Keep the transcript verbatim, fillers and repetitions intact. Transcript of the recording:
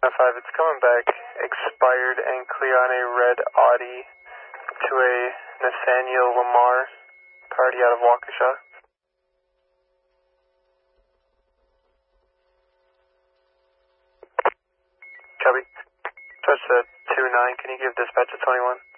five, it's coming back expired and clear on a red Audi to a Nathaniel Lamar, party out of Waukesha. Copy. Touch the two nine, can you give dispatch a twenty-one?